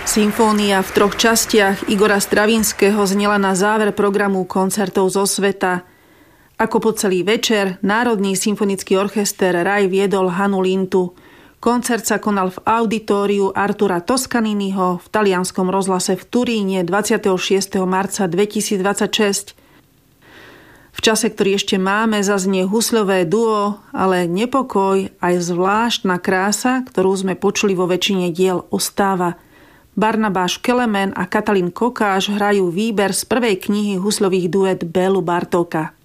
Symfónia v 3 častiach Igora Stravinského znela na záver programu koncertov zo sveta. Ako po celý večer Národný symfonický orchester Rai viedol Hannu Lintu. Koncert sa konal v auditóriu Artura Toscaniniho v talianskom rozhlase v Turíne 26. marca 2026. V čase, ktorý ešte máme, zaznie husľové duo, ale nepokoj, aj zvláštna krása, ktorú sme počuli vo väčšine diel, ostáva. Barnabáš Kelemen a Katalin Kokáš hrajú výber z prvej knihy husľových duet Bélu Bartóka.